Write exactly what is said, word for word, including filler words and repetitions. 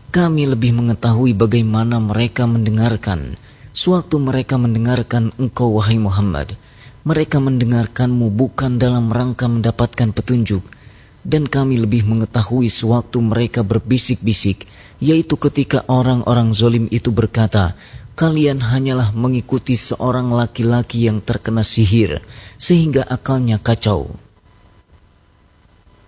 Kami lebih mengetahui bagaimana mereka mendengarkan. Sewaktu mereka mendengarkan engkau wahai Muhammad, mereka mendengarkanmu bukan dalam rangka mendapatkan petunjuk. Dan kami lebih mengetahui sewaktu mereka berbisik-bisik, yaitu ketika orang-orang zalim itu berkata, kalian hanyalah mengikuti seorang laki-laki yang terkena sihir, sehingga akalnya kacau.